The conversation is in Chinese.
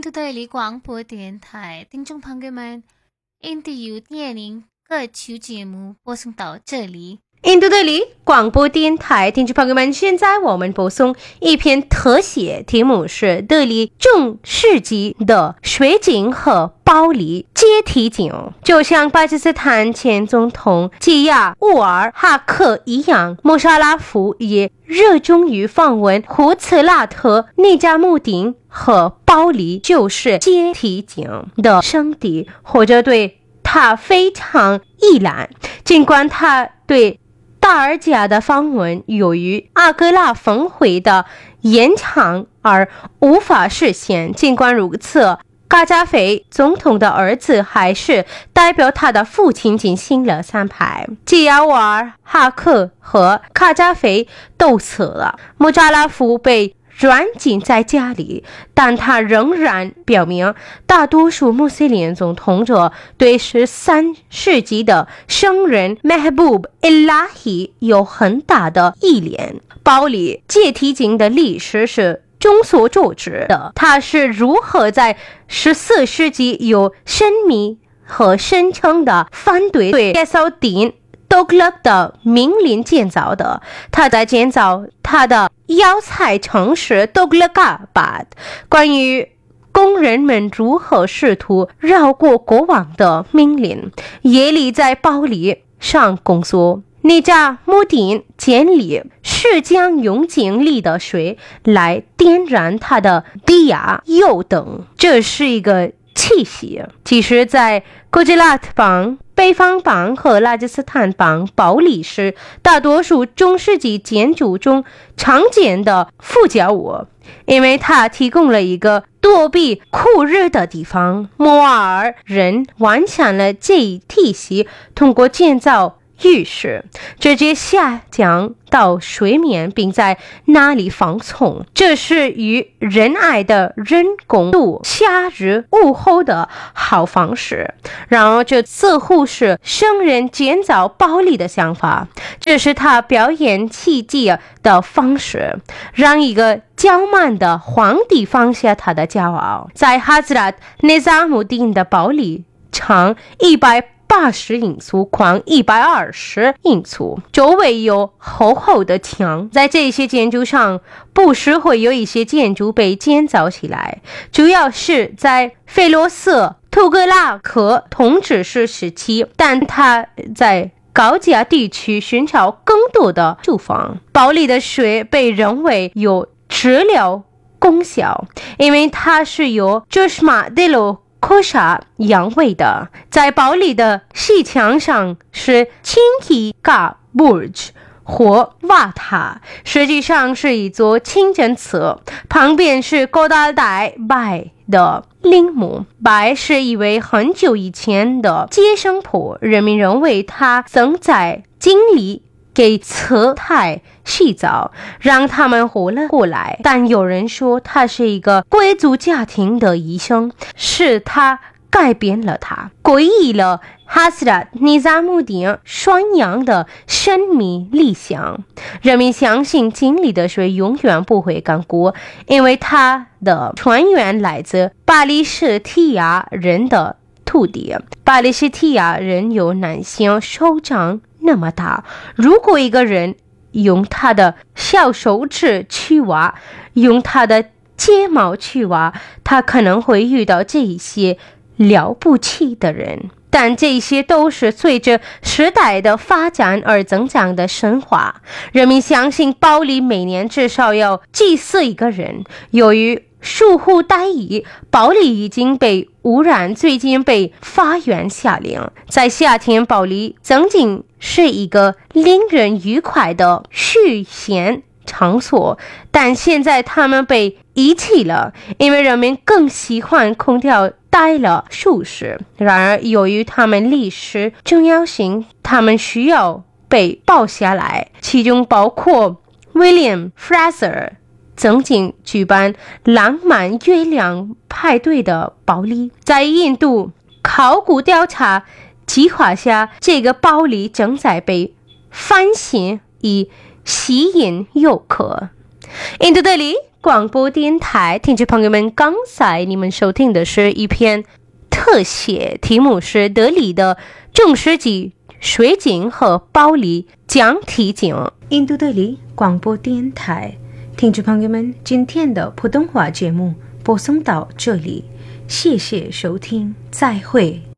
印度德里广播电台听众朋友们，印度有电影歌曲节目播送到这里。 印度德里广播电台听众朋友们，现在我们播送一篇特写，题目是德里中世纪的水井和包里阶梯井。就像巴基斯坦前总统吉亚乌尔哈克一样，穆沙拉夫也热衷于访问胡茨拉特、尼加穆丁和包里就是阶梯井的圣地，或者对他非常依赖。尽管他对大尔贾的访问由于阿格拉峰会的延长而无法实现，尽管如此，卡扎菲总统的儿子还是代表他的父亲进行了参拜。吉亚瓦尔哈克和卡扎菲都死了，穆扎拉夫被软禁在家里，但他仍然表明大多数穆斯林总统者对13世纪的圣人 Mehboob Ilahi 有很大的依恋。包里阶梯井的历史是众所周知的，它是如何在14世纪有神秘和深沉的反对耶稣丁多格勒的命令建造的。他在建造他的要塞城市多格勒嘎巴，关于工人们如何试图绕过国王的命令，耶利在包里上工作。尼加穆丁建立是将用井里的水来点燃他的低压油灯，这是一个气息。其实在古吉拉特邦、北方邦和拉吉斯坦邦，包里是大多数中世纪建筑中常见的附加物，因为它提供了一个躲避酷热的地方。摩尔人完善了这一体系，通过建造浴室直接下降到水面，并在那里放松，这是与仁爱的人工度夏日午后的好方式。然而这似乎是圣人建造包里的想法，这是他表演奇迹的方式，让一个骄慢的皇帝放下他的骄傲。在哈兹拉特内扎穆丁的包里长180英寸，宽120英寸，周围有厚厚的墙。在这些建筑上不时会有一些建筑被建造起来，主要是在费罗斯图格拉克统治时期，但他在高加地区寻找更多的住房。包里的水被认为有治疗功效，因为它是由朱什马德罗科沙养胃的。在包里的西墙上是青提嘎 Burj 或瓦塔，实际上是一座清真寺，旁边是高达代拜的陵墓。拜是一位很久以前的接生婆，人们认为他曾在井里给侧胎洗澡，让他们活了过来。但有人说他是一个贵族家庭的医生，是他改变了他，皈依了哈斯拉尼扎穆丁宣扬的神秘理想。人们相信井里的水永远不会干枯，因为它的泉源来自巴利斯提亚人的土地。巴利斯提亚人有男性手掌那么大，如果一个人用他的小手指去挖，用他的睫毛去挖，他可能会遇到这一些了不起的人。但这些都是随着时代的发展而增长的神话。人们相信包里每年至少要祭祀一个人。由于疏忽大意，包里已经被污染，最近被法院下令。在夏天，包里曾经是一个令人愉快的休闲场所，但现在他们被遗弃了，因为人们更喜欢空调待了舒适。然而由于他们历史重要性，他们需要被保下来，其中包括 William Fraser 曾经举办浪漫月亮派对的包里。在印度考古调查计划下，这个包里正在被翻新以吸引游客。印度德里广播电台，听众朋友们，刚才你们收听的是一篇特写，题目是德里的中世纪水井和玻璃讲题景。印度德里广播电台，听众朋友们，今天的普通话节目播送到这里，谢谢收听，再会。